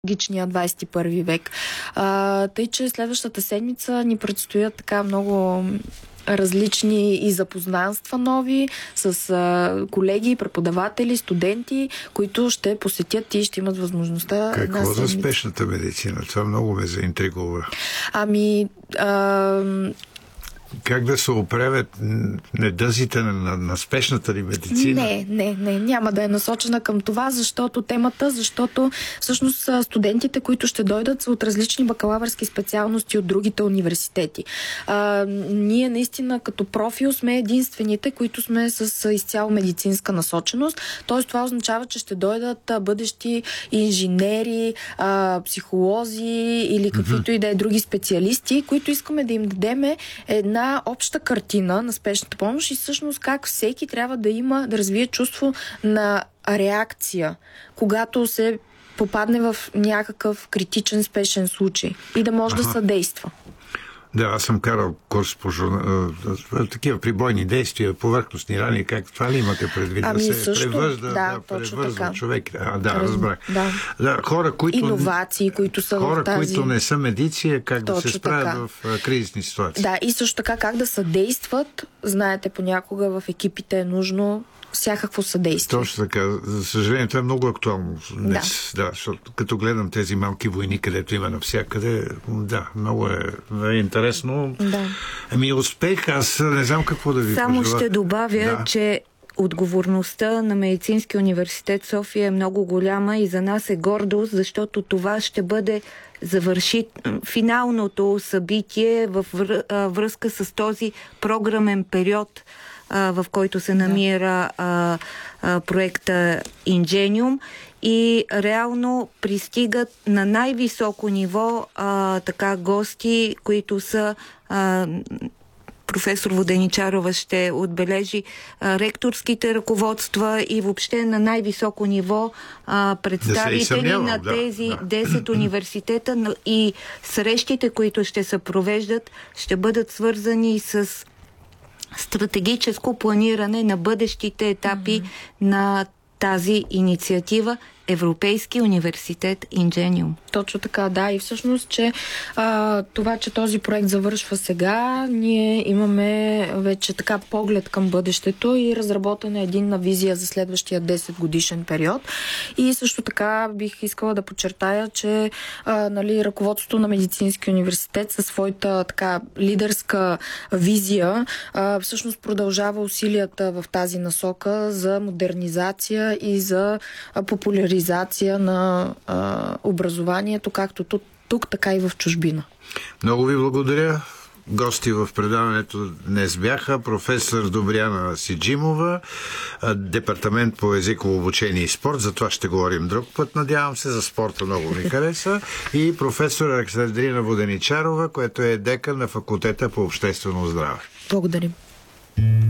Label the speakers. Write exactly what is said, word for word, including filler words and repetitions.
Speaker 1: технологичния двадесет и първи век. А, тъй, че следващата седмица ни предстоят така много различни и запознанства нови с а, колеги, преподаватели, студенти, които ще посетят и ще имат възможността.
Speaker 2: Какво за спешната медицина? Това много ме заинтригува.
Speaker 1: Ами... А...
Speaker 2: Как да се оправят недъзите на, на, на спешната ли медицина?
Speaker 1: Не, не, не, няма да е насочена към това, защото темата, защото всъщност студентите, които ще дойдат, са от различни бакалавърски специалности от другите университети. А, ние наистина като профил сме единствените, които сме с изцяло медицинска насоченост. Тоест това означава, че ще дойдат бъдещи инженери, а, психолози или каквито mm-hmm. и да е други специалисти, които искаме да им дадем една обща картина на спешната помощ и всъщност как всеки трябва да има, да развие чувство на реакция, когато се попадне в някакъв критичен спешен случай и да може Аха. да съдейства.
Speaker 2: Да, аз съм карал курс по журна... такива прибойни действия, повърхностни рани, как това ли имате предвид?
Speaker 1: Ами
Speaker 2: да се
Speaker 1: също,
Speaker 2: превъжда,
Speaker 1: да,
Speaker 2: да, превързва човек. А, да, Раз... разбрах.
Speaker 1: Да.
Speaker 2: Да, хора, които...
Speaker 1: Иновации, които са
Speaker 2: хора,
Speaker 1: в тази...
Speaker 2: които не са медици, как точно да се справят така. в кризисни ситуации.
Speaker 1: Да, и също така как да съдействат. Знаете, понякога в екипите е нужно всякакво съдействие.
Speaker 2: Точно така. За съжаление, това е много актуално днес. Да. Да, защото като гледам тези малки войни, където има навсякъде, да, много е, е интересно.
Speaker 1: Да.
Speaker 2: Ами успех, аз не знам какво да ви
Speaker 3: Само
Speaker 2: пожелая.
Speaker 3: ще добавя, да. че отговорността на Медицинския университет София е много голяма и за нас е гордост, защото това ще бъде завърши финалното събитие във връзка с този програмен период, в който се намира а, а, проекта Ingenium и реално пристигат на най-високо ниво а, така гости, които са а, професор Воденичарова ще отбележи а, ректорските ръководства и въобще на най-високо ниво а, представители да на тези да, да. десет университета и срещите, които ще се провеждат, ще бъдат свързани с стратегическо планиране на бъдещите етапи mm-hmm. на тази инициатива Европейски университет Ingenium.
Speaker 1: Точно така, да. И всъщност, че а, това, че този проект завършва сега, ние имаме вече така поглед към бъдещето и разработена единна визия за следващия десет годишен период. И също така бих искала да подчертая, че а, нали, ръководството на Медицинския университет със своята така лидерска визия а, всъщност продължава усилията в тази насока за модернизация и за а, популяризация на а, образованието, както тук, тук, така и в чужбина.
Speaker 2: Много ви благодаря. Гости в предаването днес бяха професор Добряна Сиджимова, департамент по езиково обучение и спорт, за това ще говорим друг път, надявам се, за спорта много ми хареса, и професор Александрина Воденичарова, която е декан на факултета по обществено здраве.
Speaker 1: Благодарим.